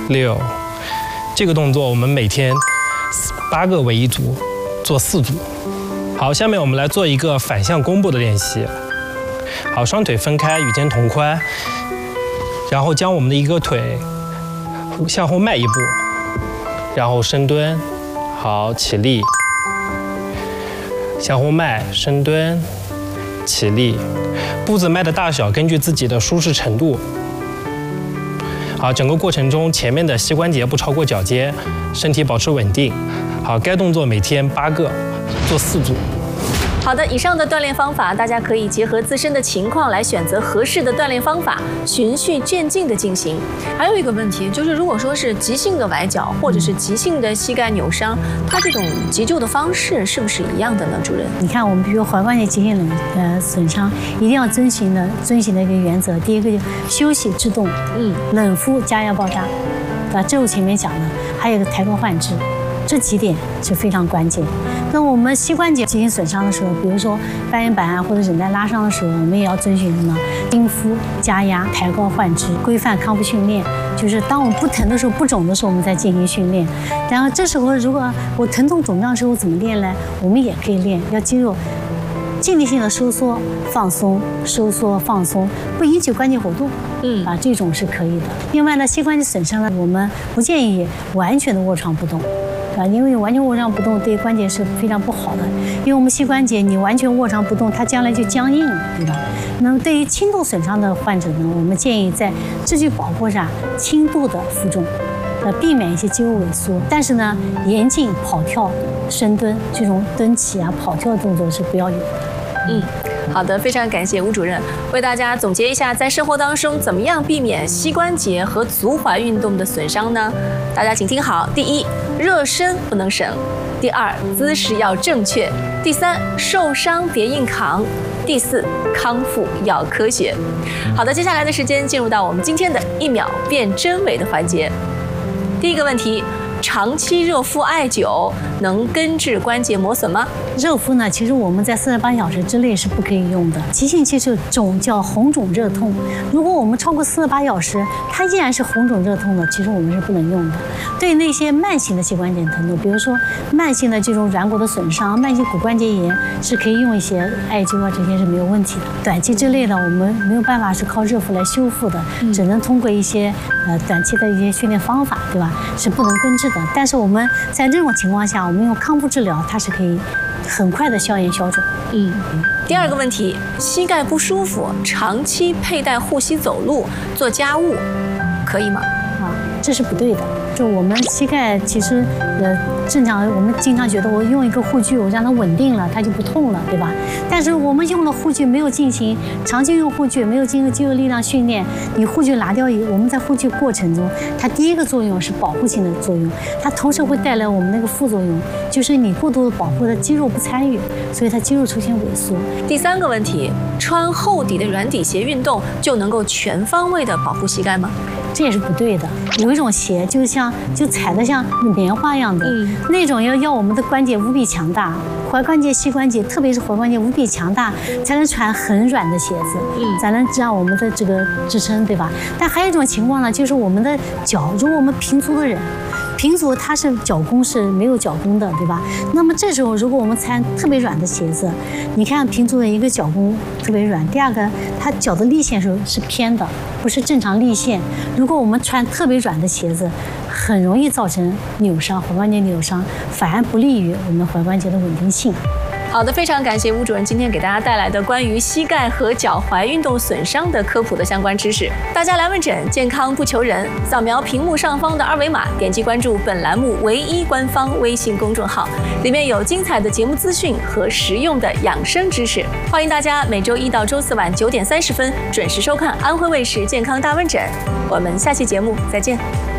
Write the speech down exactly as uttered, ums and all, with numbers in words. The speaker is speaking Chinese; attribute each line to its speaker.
Speaker 1: 六。这个动作我们每天八个为一组，做四组。好，下面我们来做一个反向弓步的练习。好，双腿分开，与肩同宽，然后将我们的一个腿向后迈一步，然后深蹲。好，起立，向后迈，深蹲，起立。步子迈的大小根据自己的舒适程度。好，整个过程中前面的膝关节不超过脚尖，身体保持稳定。好，该动作每天八个，做四组。
Speaker 2: 好的，以上的锻炼方法，大家可以结合自身的情况来选择合适的锻炼方法，循序渐进的进行。还有一个问题就是，如果说是急性的崴脚或者是急性的膝盖扭伤，它这种急救的方式是不是一样的呢？主任，
Speaker 3: 你看我们比如踝关节急性冷呃损伤，一定要遵循的遵循的一个原则，第一个就休息制动，嗯，冷敷加压包扎，啊，这我前面讲了，还有一个抬高换肢。这几点是非常关键。那我们膝关节急性损伤的时候，比如说半月板啊或者韧带拉伤的时候，我们也要遵循什么？冰敷、加压、抬高换肢、规范康复训练。就是当我们不疼的时候、不肿的时候，我们再进行训练。然后这时候如果我疼痛肿胀的时候怎么练呢？我们也可以练，要肌肉静力性的收缩、放松、收缩、放松，不引起关节活动。嗯，啊，这种是可以的。另外呢，膝关节损伤呢，我们不建议完全的卧床不动。啊，因为完全卧床不动对关节是非常不好的，因为我们膝关节你完全卧床不动，它将来就僵硬了，对吧？那么对于轻度损伤的患者呢，我们建议在肢距保护上轻度的负重，呃，避免一些肌肉萎缩。但是呢，严禁跑跳、深蹲这种蹲起啊、跑跳的动作是不要有的。
Speaker 2: 嗯。好的，非常感谢吴主任为大家总结一下，在生活当中怎么样避免膝关节和足踝运动的损伤呢？大家请听好：第一，热身不能省；第二，姿势要正确；第三，受伤别硬扛；第四，康复要科学。好的，接下来的时间进入到我们今天的一秒变真伪的环节。第一个问题。长期热敷艾灸能根治关节磨损吗？
Speaker 3: 热敷呢，其实我们在四十八小时之内是不可以用的。急性期是肿叫红肿热痛，如果我们超过四十八小时，它依然是红肿热痛的，其实我们是不能用的。对那些慢性的膝关节疼痛，比如说慢性的这种软骨的损伤、慢性骨关节炎，是可以用一些艾灸啊，这些是没有问题的。短期之内呢，我们没有办法是靠热敷来修复的，只能通过一些呃短期的一些训练方法，对吧？是不能根治的。但是我们在这种情况下，我们用康复治疗，它是可以很快的消炎消肿。
Speaker 2: 嗯。第二个问题，膝盖不舒服，长期佩戴护膝走路、做家务，可以吗？
Speaker 3: 啊，这是不对的。就我们膝盖其实，呃，正常我们经常觉得我用一个护具，我让它稳定了，它就不痛了，对吧？但是我们用了护具，没有进行长期用护具，没有进行肌肉力量训练，你护具拿掉以后，我们在护具过程中，它第一个作用是保护性的作用，它同时会带来我们那个副作用，就是你过度的保护的肌肉不参与，所以它肌肉出现萎缩。
Speaker 2: 第三个问题，穿厚底的软底鞋运动就能够全方位的保护膝盖吗？
Speaker 3: 这也是不对的。有一种鞋就像就踩得像棉花一样的，嗯、那种要要我们的关节无比强大，踝关节、膝关节，特别是踝关节无比强大，才能穿很软的鞋子，嗯、才能让我们的这个支撑，对吧？但还有一种情况呢，就是我们的脚，如果我们平足的人。平足它是脚弓是没有脚弓的，对吧？那么这时候如果我们穿特别软的鞋子，你看平足的一个脚弓特别软，第二个它脚的立线是是偏的，不是正常立线。如果我们穿特别软的鞋子，很容易造成扭伤，踝关节扭伤，反而不利于我们踝关节的稳定性。
Speaker 2: 好的，非常感谢吴主任今天给大家带来的关于膝盖和脚踝运动损伤的科普的相关知识。大家来问诊，健康不求人，扫描屏幕上方的二维码，点击关注本栏目唯一官方微信公众号，里面有精彩的节目资讯和实用的养生知识。欢迎大家每周一到周四晚九点三十分准时收看安徽卫视健康大问诊。我们下期节目再见。